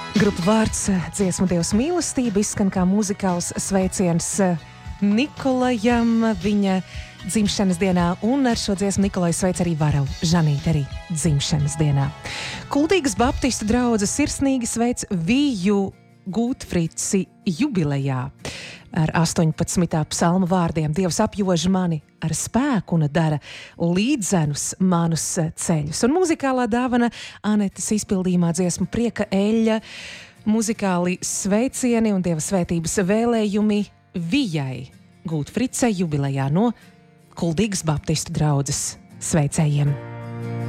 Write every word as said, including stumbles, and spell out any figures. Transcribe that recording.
Grupa vārds dziesma Dievs mīlestība izskan kā muzikāls sveiciens Nikolajam viņa dzimšanas dienā, un ar šo dziesmu Nikolai sveic arī Varavu Žanīti arī dzimšanas dienā. Kuldīgas baptistu draudzes sirsnīgi sveic Viju Gūtfrici jubilejā. Ar astoņpadsmitā psalma vārdiem Dievs apjož mani ar spēku un dara līdzenus manus ceļus. Un muzikālā dāvana Anetes izpildījumā dziesma Prieka eļļa, muzikāli sveicieni un Dieva svētības vēlējumi Vijai Gūtfricei jubilejā no Kuldīgas baptistu draudzes sveicējiem.